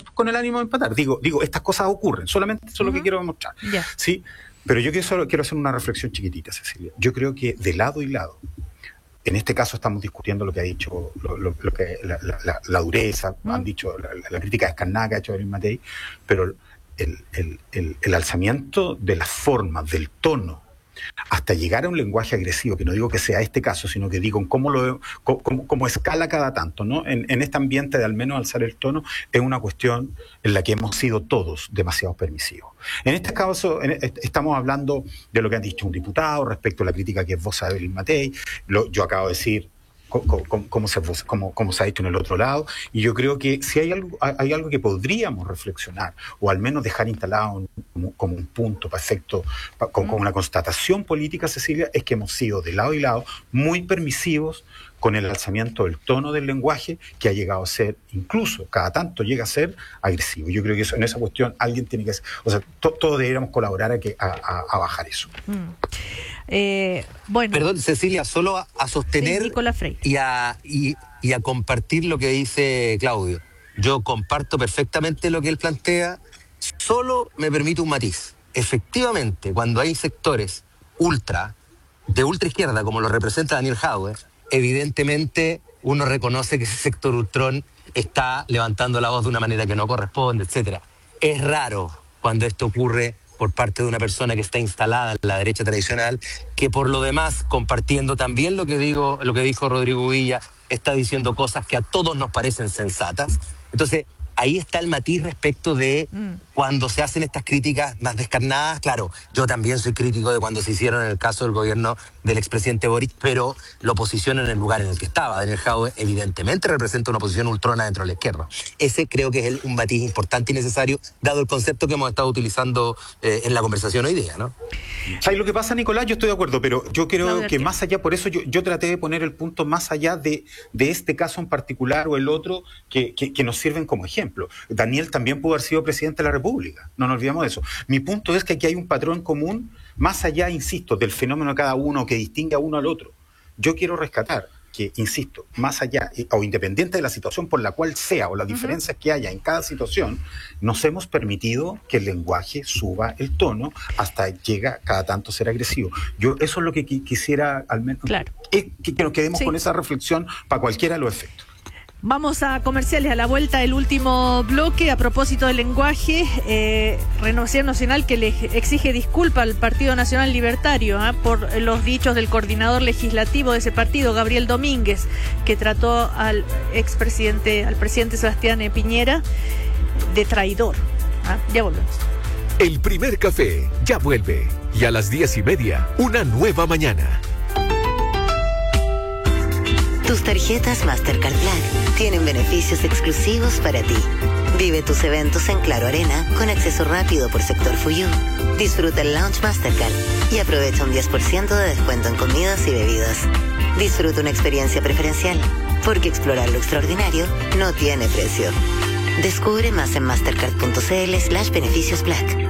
con el ánimo de empatar. Digo, estas cosas ocurren, solamente eso es lo que quiero demostrar. Yeah. ¿Sí? Pero yo solo quiero hacer una reflexión chiquitita, Cecilia. Yo creo que de lado y lado, en este caso estamos discutiendo lo que ha dicho, lo que la dureza, han dicho, la crítica descarnada que ha hecho Gabriel Matei, pero el alzamiento de las formas, del tono, hasta llegar a un lenguaje agresivo, que no digo que sea este caso, sino que digo cómo escala cada tanto, ¿no? En este ambiente de al menos alzar el tono, es una cuestión en la que hemos sido todos demasiado permisivos. En este caso, estamos hablando de lo que han dicho un diputado respecto a la crítica que esboza Gabriel Matei. Yo acabo de decir cómo se ha hecho en el otro lado, y yo creo que si hay algo que podríamos reflexionar, o al menos dejar instalado como un punto para efecto, como una constatación política, Cecilia, es que hemos sido de lado y lado muy permisivos con el alzamiento del tono del lenguaje, que ha llegado a ser, incluso cada tanto llega a ser agresivo. Yo creo que en esa cuestión alguien tiene que, o sea, todos deberíamos colaborar a bajar eso. Bueno. Perdón, Cecilia, solo a sostener y a compartir lo que dice Claudio. Yo comparto perfectamente lo que él plantea, solo me permite un matiz. Efectivamente, cuando hay sectores de ultra izquierda, como lo representa Daniel Jadwe, evidentemente uno reconoce que ese sector ultrón está levantando la voz de una manera que no corresponde, etcétera. Es raro cuando esto ocurre por parte de una persona que está instalada en la derecha tradicional, que por lo demás, compartiendo también lo que dijo Rodrigo Villa, está diciendo cosas que a todos nos parecen sensatas. Entonces, ahí está el matiz respecto de cuando se hacen estas críticas más descarnadas. Claro, yo también soy crítico de cuando se hicieron en el caso del gobierno del expresidente Boric, pero lo posiciono en el lugar en el que estaba. Daniel Jadwe evidentemente representa una posición ultrona dentro de la izquierda. Ese creo que es un matiz importante y necesario, dado el concepto que hemos estado utilizando en la conversación hoy día, ¿no? ¿Sabes lo que pasa, Nicolás? Yo estoy de acuerdo, pero yo creo que más allá, por eso yo traté de poner el punto más allá de este caso en particular o el otro que nos sirven como ejemplo. Daniel también pudo haber sido presidente de la República, no nos olvidemos de eso. Mi punto es que aquí hay un patrón común, más allá, insisto, del fenómeno de cada uno que distingue a uno al otro. Yo quiero rescatar que, insisto, más allá o independiente de la situación por la cual sea o las diferencias que haya en cada situación, nos hemos permitido que el lenguaje suba el tono hasta llega cada tanto a ser agresivo. Yo eso es lo que quisiera al menos, que nos quedemos con esa reflexión para cualquiera de los efectos. Vamos a comerciales, a la vuelta el último bloque a propósito del lenguaje. Renovación Nacional que le exige disculpa al Partido Nacional Libertario por los dichos del coordinador legislativo de ese partido, Gabriel Domínguez, que trató al presidente Sebastián Piñera de traidor. Ya volvemos. El primer café ya vuelve, y a las 10:30 una nueva mañana. Tus tarjetas Mastercard Black tienen beneficios exclusivos para ti. Vive tus eventos en Claro Arena con acceso rápido por sector Fuyú. Disfruta el Lounge Mastercard y aprovecha un 10% de descuento en comidas y bebidas. Disfruta una experiencia preferencial, porque explorar lo extraordinario no tiene precio. Descubre más en mastercard.cl/beneficios Black.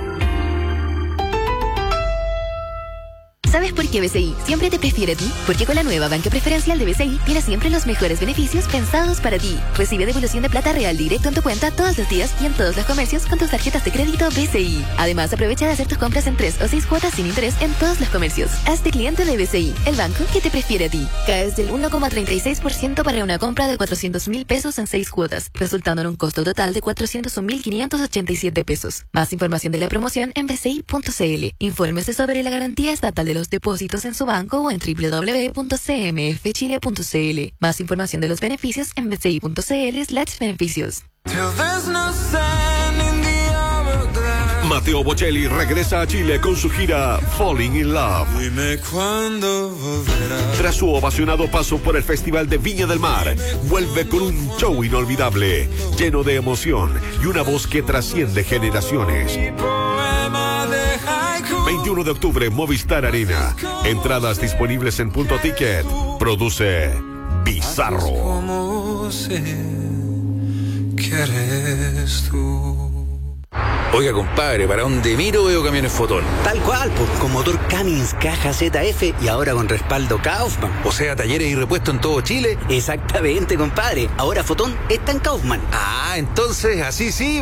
¿Sabes por qué BCI siempre te prefiere a ti? Porque con la nueva banca preferencial de BCI tienes siempre los mejores beneficios pensados para ti. Recibe devolución de plata real directo en tu cuenta todos los días y en todos los comercios con tus tarjetas de crédito BCI. Además, aprovecha de hacer tus compras en 3 o 6 cuotas sin interés en todos los comercios. Hazte cliente de BCI, el banco que te prefiere a ti. Caes del 1,36% para una compra de 400.000 pesos en 6 cuotas, resultando en un costo total de 401.587 pesos. Más información de la promoción en bci.cl. Infórmese sobre la garantía estatal de los depósitos en su banco o en www.cmfchile.cl. Más información de los beneficios en bci.cl/beneficios. Matteo Bocelli regresa a Chile con su gira Falling in Love. Dime cuándo volverás. Tras su ovacionado paso por el Festival de Viña del Mar, vuelve con un show inolvidable, lleno de emoción y una voz que trasciende generaciones. 21 de octubre, Movistar Arena. Entradas disponibles en Punto Ticket. Produce Bizarro. ¿Cómo sé que eres tú? Oiga, compadre, para donde miro veo camiones Fotón. Tal cual, pues, con motor Cummins, caja ZF y ahora con respaldo Kaufman. O sea, talleres y repuestos en todo Chile. Exactamente, compadre. Ahora Fotón está en Kaufman. Ah, entonces así sí.